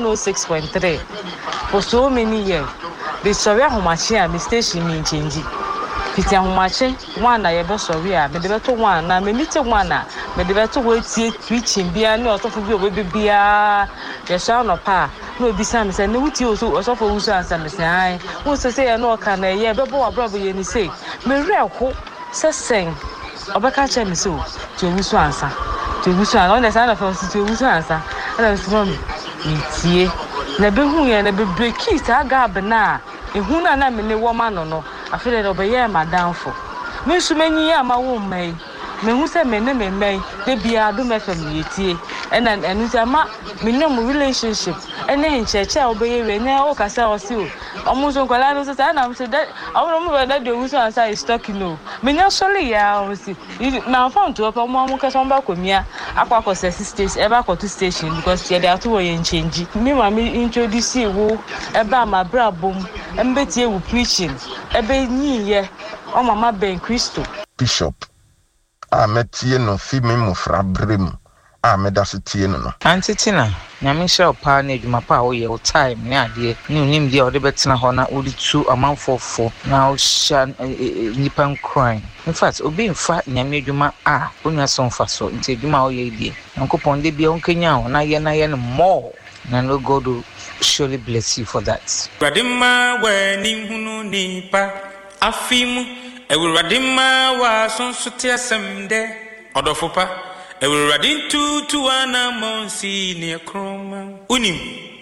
106.3 for so many years. The sorry ahomache a station mean change. Piti ahomache one na yebe sorry a me de beto one na me nite one na me de beto we tie preaching bia ne osofo bi obe bia ye sha no pa no bisa me say ne wuti osofo wusu ansa me say ai wo se say no ka na ye bebo abrobo ye ni say me reko se sen obeka che me so to wusu ansa to wusu an on the side of us to wusu ansa and so me tie na be hu ye na be break it aga bena ehu na me ne wo ma no afere de obeye madamfo me nso manyi ya ma wo mai me hu se me ne me mai de bia do me fam yetie ena enu se ma me no relationship ene ncheche obeye we ne o kasa o si o omo so kwala no se na se de omo mo be de wusu ansa is talking no me nya sole ya o si na phone to opo mo kasa mba komia akwa sesi station eba ko to station because ye dey ato wo ye change me ma me introduce wo eba ma brabom embetie wo preaching ebe nyiye o mama ben Christo Bishop metie no fi me mufra brem medasetie no antitina nyame sha opa na adwuma pa wo ye time ne ade ne unim dia ode betena ho na odi tu amanfofo na o sha nipa crime in fact obi mfa nyame adwuma onwa so mfa so nti adwuma wo ye die nkopon de bia onkenya ho na ye no more na no God will surely bless you for that. Radima we ni hunu nipa afimu ewuradima wa sonso te asemde odofopa ewuradin tu ana monsi ne kroma unim